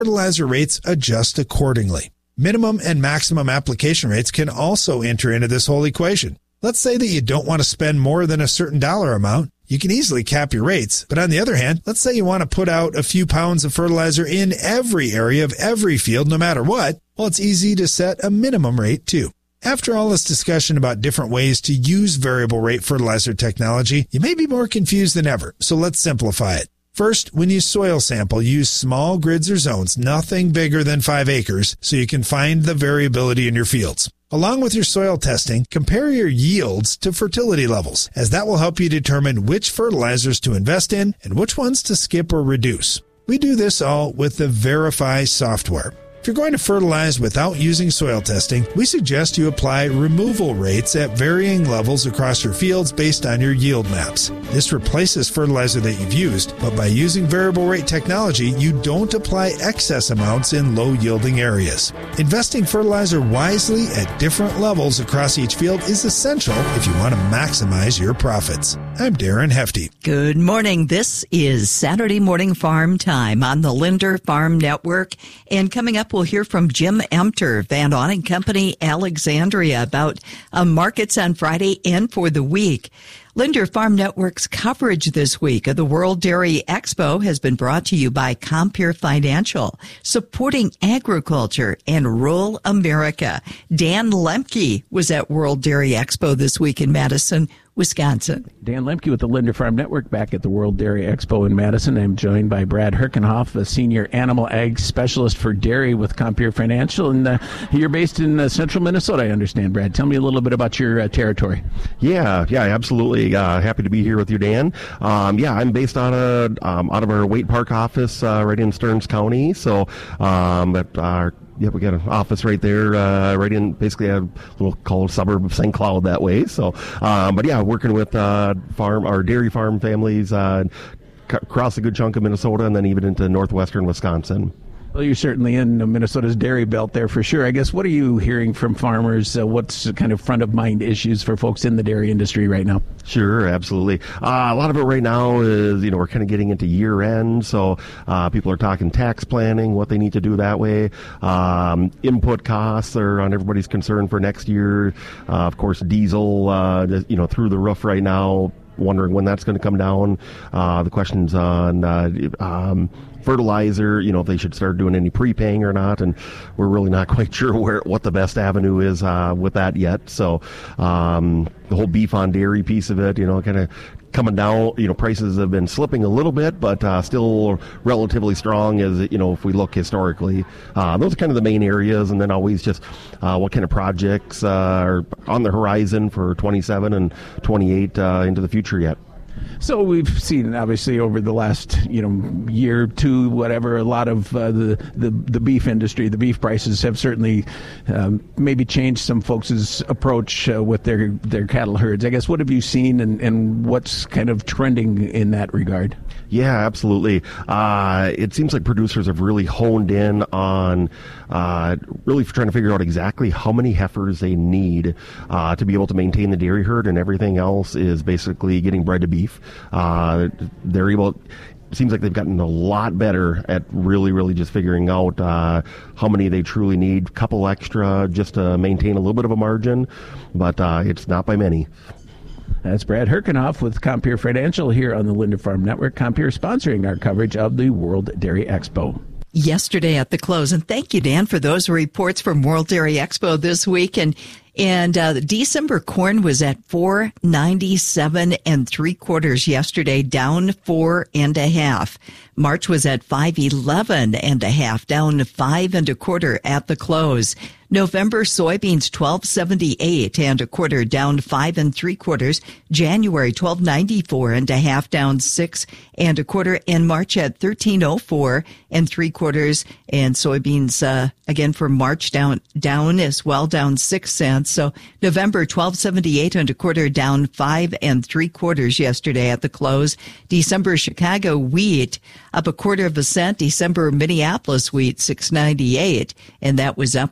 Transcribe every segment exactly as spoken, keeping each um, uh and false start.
fertilizer rates adjust accordingly. Minimum and maximum application rates can also enter into this whole equation. Let's say that you don't want to spend more than a certain dollar amount. You can easily cap your rates. But on the other hand, let's say you want to put out a few pounds of fertilizer in every area of every field no matter what. Well, it's easy to set a minimum rate too. After all this discussion about different ways to use variable rate fertilizer technology, you may be more confused than ever. So let's simplify it. First, when you soil sample, use small grids or zones, nothing bigger than five acres, so you can find the variability in your fields. Along with your soil testing, compare your yields to fertility levels, as that will help you determine which fertilizers to invest in and which ones to skip or reduce. We do this all with the Verify software. If you're going to fertilize without using soil testing, we suggest you apply removal rates at varying levels across your fields based on your yield maps. This replaces fertilizer that you've used, but by using variable rate technology, you don't apply excess amounts in low-yielding areas. Investing fertilizer wisely at different levels across each field is essential if you want to maximize your profits. I'm Darren Hefty. Good morning. This is Saturday Morning Farm Time on the Linder Farm Network. And coming up, we'll hear from Jim Emter, Van Auning Company, Alexandria, about uh, markets on Friday and for the week. Linder Farm Network's coverage this week of the World Dairy Expo has been brought to you by Compeer Financial, supporting agriculture and rural America. Dan Lemke was at World Dairy Expo this week in Madison, Wisconsin. Dan Lemke with the Linder Farm Network back at the World Dairy Expo in Madison. I'm joined by Brad Herkenhoff, a senior animal ag specialist for dairy with Compeer Financial. And uh, you're based in uh, central Minnesota, I understand, Brad. Tell me a little bit about your uh, territory. Yeah, yeah, absolutely. Uh, happy to be here with you, Dan. Um, yeah, I'm based out of, um, out of our Waite Park office uh, right in Stearns County. So um, at our Yeah, we got an office right there, uh, right in basically a little called suburb of Saint Cloud that way. So, um, but yeah, working with uh, farm our dairy farm families uh, c- across a good chunk of Minnesota, and then even into northwestern Wisconsin. Well, you're certainly in Minnesota's dairy belt there for sure. I guess, what are you hearing from farmers? Uh, what's kind of front of mind issues for folks in the dairy industry right now? Sure, absolutely. Uh, a lot of it right now is, you know, we're kind of getting into year end. So uh, people are talking tax planning, what they need to do that way. Um, input costs are on everybody's concern for next year. Uh, of course, diesel, uh, you know, through the roof right now. Wondering when that's going to come down. Uh, the questions on uh, um, fertilizer, you know, if they should start doing any prepaying or not, and we're really not quite sure where what the best avenue is uh, with that yet. So um, the whole beef on dairy piece of it, you know, kind of coming down, you know, prices have been slipping a little bit, but uh, still relatively strong as, you know, if we look historically. Uh, those are kind of the main areas, and then always just uh, what kind of projects uh, are on the horizon for twenty-seven and twenty-eight uh, into the future yet. So we've seen, obviously, over the last, you know, year, two, whatever, a lot of uh, the, the the beef industry, the beef prices have certainly um, maybe changed some folks' approach uh, with their, their cattle herds. I guess, what have you seen, and, and what's kind of trending in that regard? Yeah, absolutely. Uh, it seems like producers have really honed in on uh, really trying to figure out exactly how many heifers they need uh, to be able to maintain the dairy herd, and everything else is basically getting bred to beef. Uh, they're able... It seems like they've gotten a lot better at really, really just figuring out uh, how many they truly need. Couple extra just to maintain a little bit of a margin, but uh, it's not by many. That's Brad Herkenhoff with Compeer Financial here on the Linder Farm Network. Compeer sponsoring our coverage of the World Dairy Expo. Yesterday at the close, and thank you, Dan, for those reports from World Dairy Expo this week. And And uh, December corn was at four ninety-seven and three quarters yesterday, down four and a half. March was at five eleven and a half, down five and a quarter at the close. November soybeans twelve seventy-eight and a quarter, down five and three quarters. January twelve ninety-four and a half, down six and a quarter. And March at thirteen oh four and three quarters. And soybeans uh, again for March down down as well, down six cents. So November twelve seventy-eight and a quarter, down five and three quarters yesterday at the close. December Chicago wheat up a quarter of a cent. December Minneapolis wheat six ninety-eight, and that was up one and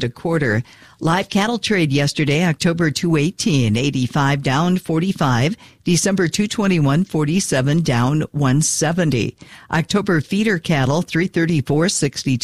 a quarter. Live cattle trade yesterday, October two eighteen, eighty-five down forty-five. December two twenty-one, forty-seven down one seventy. October feeder cattle, three thirty-four, sixty-two.